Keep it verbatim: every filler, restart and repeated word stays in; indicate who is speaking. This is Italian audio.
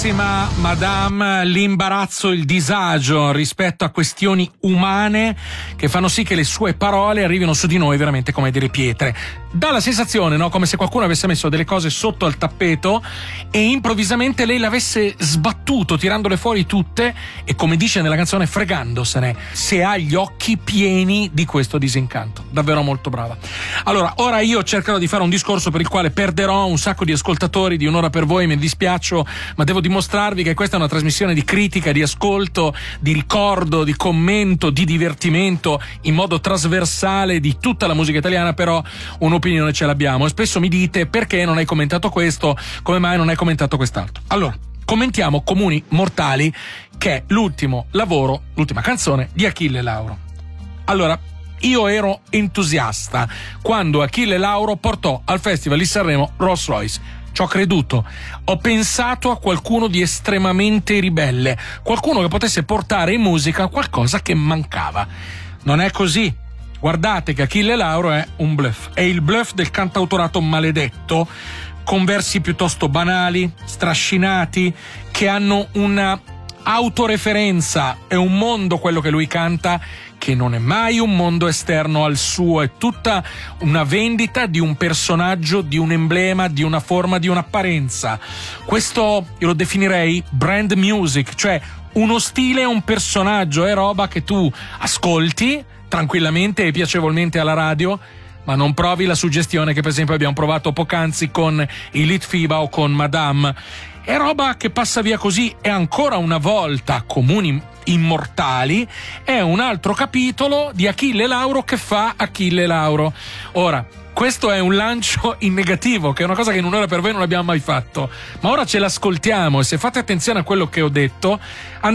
Speaker 1: Madame, l'imbarazzo, il disagio rispetto a questioni umane che fanno sì che le sue parole arrivino su di noi veramente come delle pietre. Dà la sensazione, no? Come se qualcuno avesse messo delle cose sotto al tappeto e improvvisamente lei l'avesse sbattuto, tirandole fuori tutte e, come dice nella canzone, fregandosene, se ha gli occhi pieni di questo disincanto. Davvero molto brava. Allora, ora io cercherò di fare un discorso per il quale perderò un sacco di ascoltatori di Un'ora per voi, mi dispiaccio, ma devo dimostrarvi che questa è una trasmissione di critica, di ascolto, di ricordo, di commento, di divertimento in modo trasversale di tutta la musica italiana, però un'opinione ce l'abbiamo e spesso mi dite: perché non hai commentato questo, come mai non hai commentato quest'altro? Allora, commentiamo Comuni Mortali, che è l'ultimo lavoro, l'ultima canzone di Achille Lauro. Allora, io ero entusiasta quando Achille Lauro portò al Festival di Sanremo Rolls Royce. Ci ho creduto, ho pensato a qualcuno di estremamente ribelle, qualcuno che potesse portare in musica qualcosa che mancava. Non è così. Guardate che Achille Lauro è un bluff, è il bluff del cantautorato maledetto, con versi piuttosto banali, strascinati, che hanno una autoreferenza, è un mondo quello che lui canta che non è mai un mondo esterno al suo, è tutta una vendita di un personaggio, di un emblema, di una forma, di un'apparenza. Questo io lo definirei brand music, cioè uno stile e un personaggio, è roba che tu ascolti tranquillamente e piacevolmente alla radio, ma non provi la suggestione che per esempio abbiamo provato poc'anzi con i Litfiba o con Madame. È roba che passa via così, e ancora una volta Comuni Immortali è un altro capitolo di Achille Lauro che fa Achille Lauro. Ora, questo è un lancio in negativo, che è una cosa che in Un'ora per voi non abbiamo mai fatto, ma ora ce l'ascoltiamo e se fate attenzione a quello che ho detto